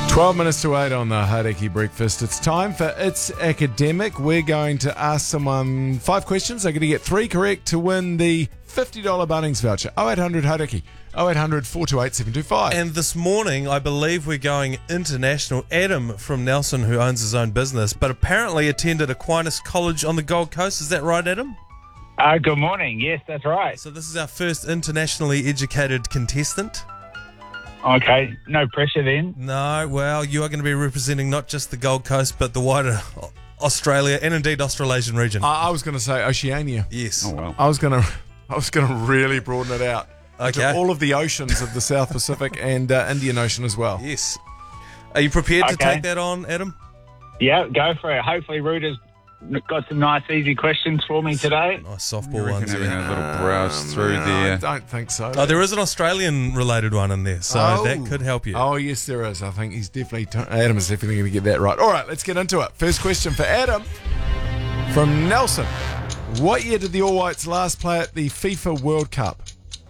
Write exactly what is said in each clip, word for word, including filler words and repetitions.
twelve minutes to eight on the Hauraki Breakfast. It's time for It's Academic. We're going to ask someone five questions. They're going to get three correct to win the fifty dollars Bunnings voucher. oh eight hundred Hauraki. oh eight hundred, four two eight, seven two five. And this morning, I believe we're going international. Adam from Nelson, who owns his own business, but apparently attended Aquinas College on the Gold Coast. Is that right, Adam? Uh, good morning. Yes, that's right. So this is our first internationally educated contestant. Okay, no pressure then. No, well, you are going to be representing not just the Gold Coast, but the wider Australia and indeed Australasian region. I, I was going to say Oceania. Yes. Oh, well. I was going to, I was going to really broaden it out. Okay. To all of the oceans of the South Pacific and uh, Indian Ocean as well. Yes. Are you prepared to Okay. take that on, Adam? Yeah, go for it. Hopefully Ruda's got some nice, easy questions for me today. Nice You softball reckon ones. having Yeah. a little browse through No, I there. don't think so. Oh, there is an Australian-related one in there, so Oh. that could help you. Oh, yes, there is. I think he's definitely, t- Adam is definitely going to get that right. All right, let's get into it. First question for Adam from Nelson. What year did the All Whites last play at the FIFA World Cup?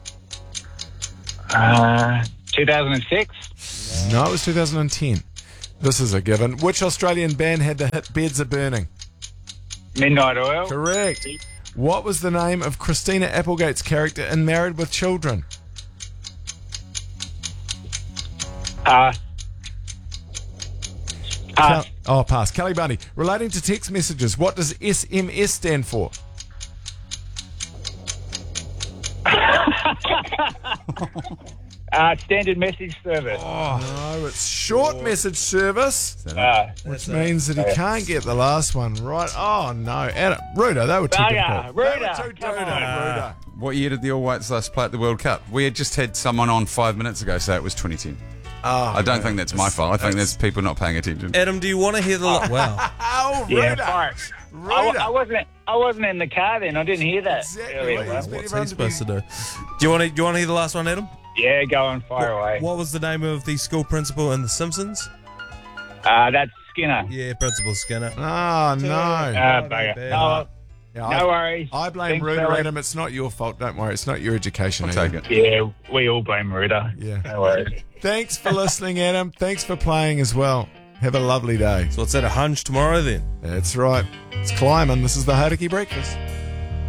Uh, two thousand six. No, it was two thousand ten. This is a given. Which Australian band had the hit Beds Are Burning? Midnight Oil. Correct. What was the name of Christina Applegate's character in Married with Children? Uh, Cal- pass. oh, pass. Kelly Bundy. Relating to text messages, what does S M S stand for? Uh, standard message service. Oh, no, it's short message service, Uh, which means that he can't get the last one right. Oh, no. Adam, Ruda, they were too Bugger, difficult. They were Ruda, too come difficult, on. Ruda. What year did the All Whites last play at the World Cup? We had just had someone on five minutes ago say it was twenty ten. Oh, I don't think that's my fault. I think that's people not paying attention. Adam, do you want to hear the... Lo- wow. Oh, yeah, Ruda. fire. I, wa- Ruda. I wasn't. I wasn't in the car then. I didn't hear that. Exactly. earlier. Well, What's everyone he to be- supposed to do? Do you want to, do you want to hear the last one, Adam? Yeah, go on, fire away. What was the name of the school principal in The Simpsons? Uh, that's Skinner. Yeah, Principal Skinner. Oh, no. Uh, bugger. No, Yeah, no I, worries. I blame Thanks, Ruda, fella. Adam. It's not your fault. Don't worry. It's not your education. I'll Adam. take it. Yeah, we all blame Ruda. Yeah. No worries. Thanks for listening, Adam. Thanks for playing as well. Have a lovely day. So it's at a hunch tomorrow then? That's right. It's climbing. This is the Hauraki Breakfast.